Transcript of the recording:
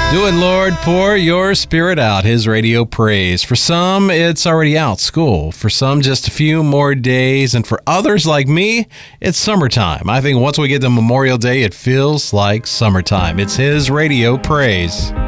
Do it, Lord, pour your spirit out, his radio praise. For some, it's already out, school. For some, just a few more days. And for others like me, it's summertime. I think once we get to Memorial Day, it feels like summertime. It's his radio praise.